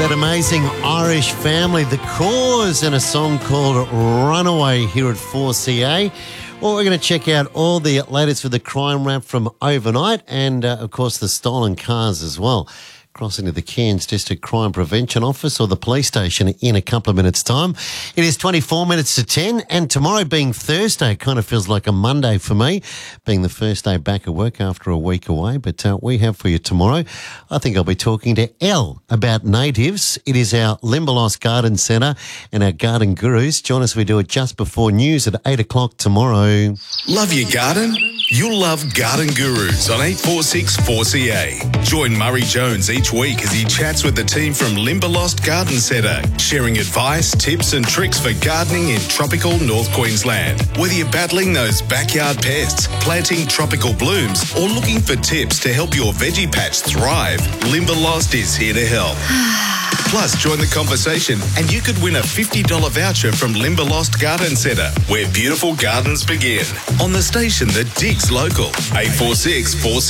That amazing Irish family, The Cause, and a song called Runaway here at 4CA. Well, we're going to check out all the latest with the crime rap from overnight and, of course, the stolen cars as well. Crossing to the Cairns District Crime Prevention Office or the police station in a couple of minutes' time. It is 24 minutes to 10, and tomorrow being Thursday kind of feels like a Monday for me, being the first day back at work after a week away. But we have for you tomorrow, I think I'll be talking to Elle about natives. It is our Limberlost Garden Centre and our garden gurus. Join us, we do it just before news at 8 o'clock tomorrow. Love your garden? You'll love Garden Gurus on 846 4CA. Join Murray Jones each week as he chats with the team from Limberlost Garden Centre, sharing advice, tips and tricks for gardening in tropical North Queensland. Whether you're battling those backyard pests, planting tropical blooms or looking for tips to help your veggie patch thrive, Limberlost is here to help. Plus, join the conversation and you could win a $50 voucher from Limberlost Garden Centre, where beautiful gardens begin. On the station that digs local, 846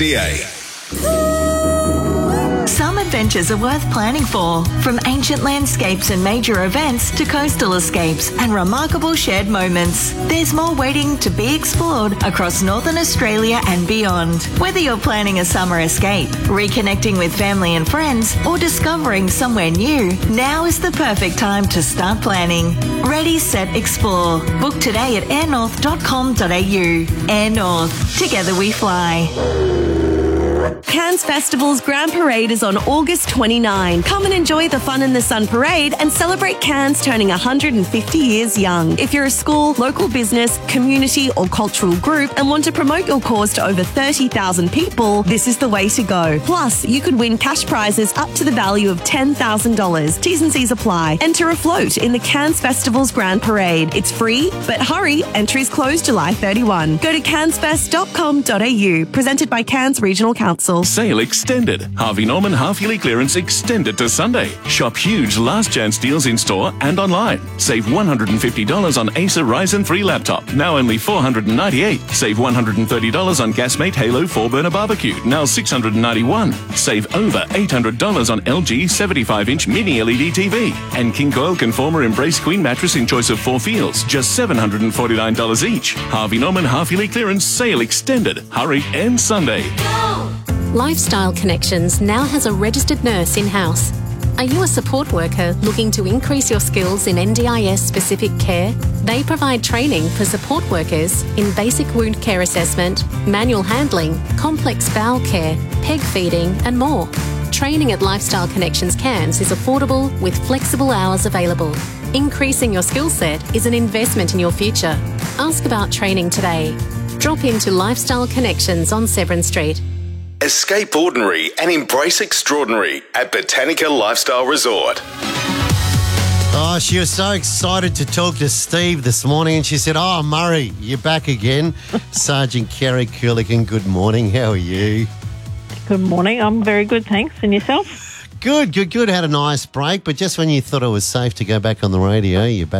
4CA. Some adventures are worth planning for, from ancient landscapes and major events to coastal escapes and remarkable shared moments. There's more waiting to be explored across Northern Australia and beyond. Whether you're planning a summer escape, reconnecting with family and friends, or discovering somewhere new, now is the perfect time to start planning. Ready, set, explore. Book today at airnorth.com.au. Air North. Together we fly. Cairns Festival's Grand Parade is on August 29. Come and enjoy the Fun in the Sun Parade and celebrate Cairns turning 150 years young. If you're a school, local business, community or cultural group and want to promote your cause to over 30,000 people, this is the way to go. Plus, you could win cash prizes up to the value of $10,000. T's and C's apply. Enter a float in the Cairns Festival's Grand Parade. It's free, but hurry, entries close July 31. Go to cairnsfest.com.au. Presented by Cairns Regional Council. Sale extended. Harvey Norman half-yearly clearance extended to Sunday. Shop huge last chance deals in store and online. Save $150 on Acer Ryzen 3 laptop, now only $498. Save $130 on Gasmate Halo 4-burner barbecue, now $691. Save over $800 on LG 75-inch mini LED TV. And King Coil Conformer Embrace Queen mattress in choice of 4 feels, just $749 each. Harvey Norman half-yearly clearance sale extended. Hurry, end Sunday. Lifestyle Connections now has a registered nurse in-house. Are you a support worker looking to increase your skills in NDIS-specific care? They provide training for support workers in basic wound care assessment, manual handling, complex bowel care, peg feeding and more. Training at Lifestyle Connections Cairns is affordable with flexible hours available. Increasing your skill set is an investment in your future. Ask about training today. Drop into Lifestyle Connections on Severn Street. Escape ordinary and embrace extraordinary at Botanica Lifestyle Resort. Oh, she was so excited to talk to Steve this morning, and she said, "Oh, Murray, you're back again." Sergeant Kerry Coolican, good morning. How are you? Good morning. I'm very good, thanks. And yourself? Good. Had a nice break, but just when you thought it was safe to go back on the radio, you're back